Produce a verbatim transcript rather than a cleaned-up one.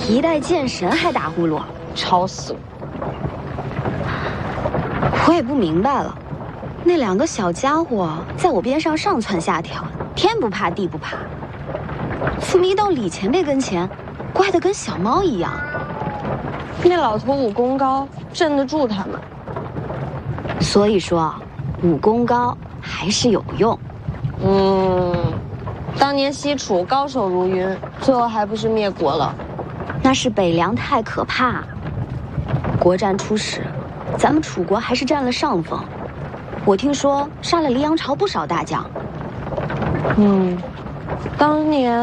一代剑神还打呼噜，吵死了。我也不明白了，那两个小家伙在我边上上蹿下跳，天不怕地不怕，怎么一到李前辈跟前，乖得跟小猫一样？ 那老头武功高，镇得住他们。 所以说，武功高还是有用。 嗯，当年西楚高手如云，最后还不是灭国了？ 那是北凉太可怕。国战初时，咱们楚国还是占了上风。我听说杀了黎阳朝不少大将。 嗯，当年